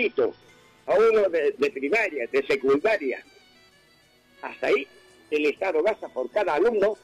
bajito, a uno de primaria, de secundaria. Hasta ahí el Estado gasta por cada alumno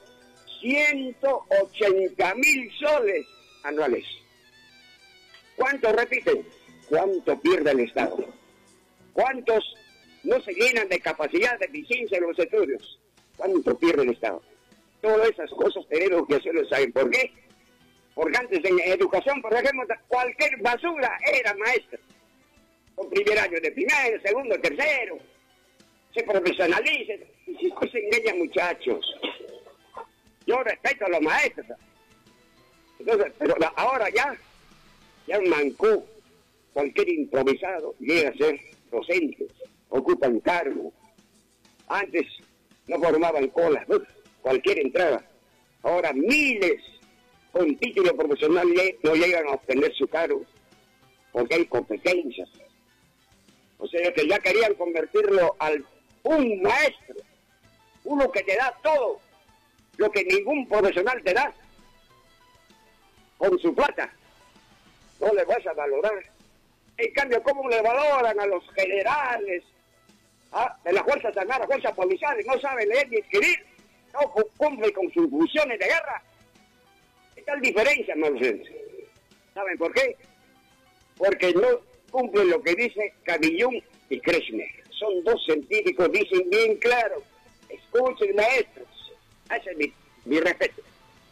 180.000 soles anuales. ¿Cuánto repiten? ¿Cuánto pierde el Estado? ¿Cuántos no se llenan de capacidad de eficiencia en los estudios? ¿Cuánto pierde el Estado? Todas esas cosas tenemos que hacerlo. ¿Saben por qué? Porque antes en educación, por ejemplo, cualquier basura era maestro. Con primer año de primaria, segundo, tercero. Se profesionalicen. Y si no se engañan, muchachos. Yo respeto a los maestros. Entonces, pero ahora ya un mancú, cualquier improvisado llega a ser docente, ocupan cargo. Antes no formaban colas, ¿no? Cualquier entrada. Ahora miles con título profesional no llegan a obtener su cargo porque hay competencias. O sea que ya querían convertirlo al un maestro, uno que te da todo lo que ningún profesional te da con su plata. No le vas a valorar. En cambio, ¿cómo le valoran a los generales de las Fuerzas Armadas, Fuerzas Policiales? No saben leer ni escribir, no cumplen con sus funciones de guerra. ¿Qué tal diferencia, hermanos? ¿Saben por qué? Porque no cumplen lo que dice Camillón y Kretschmer. Son dos científicos, dicen bien claro. Escuchen, maestros. Ese es mi respeto.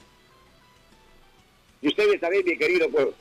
Y ustedes saben, mi querido pueblo,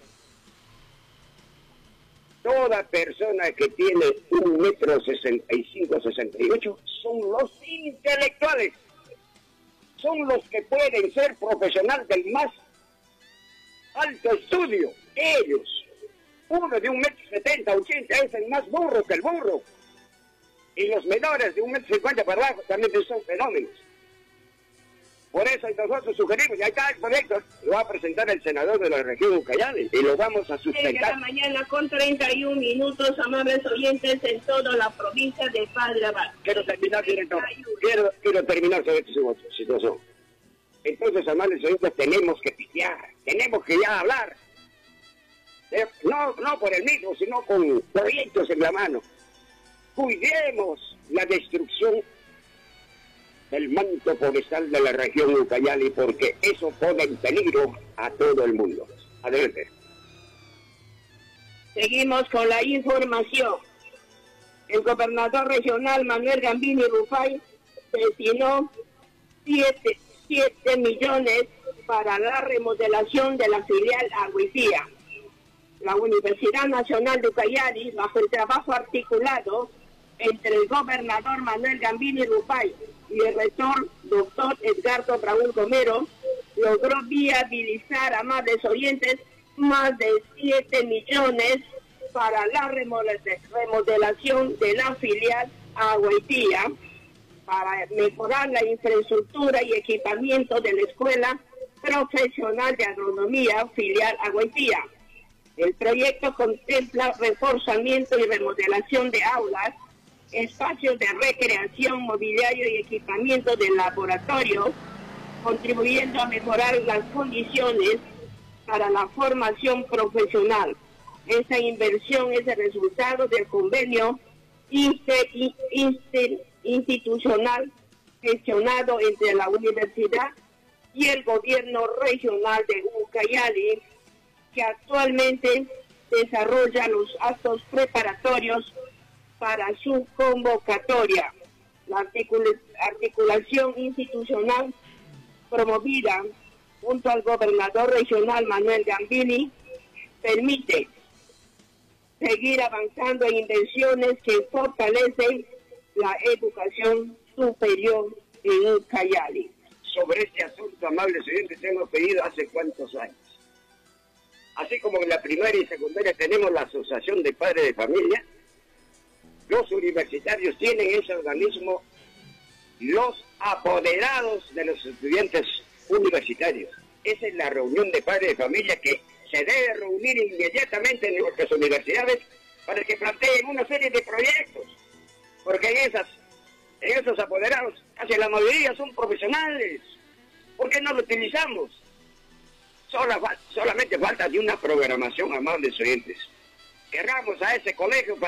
toda persona que tiene 1,65 m, 68 son los intelectuales. Son los que pueden ser profesionales del más alto estudio. Ellos. Uno de 1,70 m, 80 es el más burro que el burro. Y los menores de 1,50 m para abajo también son fenómenos. Por eso nosotros sugerimos, y ahí está el proyecto, lo va a presentar el senador de la región Ucayali y lo vamos a sustentar. De la mañana con 31 minutos, amables oyentes, en toda la provincia de Padre Abad. Quiero terminar, director. Quiero terminar sobre esta situación. Entonces, amables oyentes, tenemos que pitear, tenemos que ya hablar. No por el mismo, sino con proyectos en la mano. Cuidemos la destrucción del manto forestal de la región Ucayali, porque eso pone en peligro a todo el mundo. Adelante. Seguimos con la información. El gobernador regional Manuel Gambini Rufay destinó 7 millones para la remodelación de la filial Agüitía. La Universidad Nacional de Ucayali, bajo el trabajo articulado entre el gobernador Manuel Gambini Rufay y el rector doctor Edgardo Raúl Gomero, logró viabilizar, amables oyentes, más de 7 millones para la remodelación de la filial Agüitía, para mejorar la infraestructura y equipamiento de la Escuela Profesional de Agronomía filial Agüitía. El proyecto contempla reforzamiento y remodelación de aulas, espacios de recreación, mobiliario y equipamiento del laboratorio, contribuyendo a mejorar las condiciones para la formación profesional. Esta inversión es el resultado del convenio institucional gestionado entre la universidad y el gobierno regional de Ucayali, que actualmente desarrolla los actos preparatorios para su convocatoria. La articulación institucional promovida junto al gobernador regional Manuel Gambini permite seguir avanzando en inversiones que fortalecen la educación superior en Ucayali. Sobre este asunto, amables oyentes, hemos pedido hace cuántos años. Así como en la primaria y secundaria tenemos la Asociación de Padres de Familia, los universitarios tienen ese organismo, los apoderados de los estudiantes universitarios. Esa es la reunión de padres de familia que se debe reunir inmediatamente en nuestras universidades para que planteen una serie de proyectos. Porque en esos apoderados, casi la mayoría son profesionales. ¿Por qué no lo utilizamos? Solamente falta de una programación, amables oyentes. Querramos a ese colegio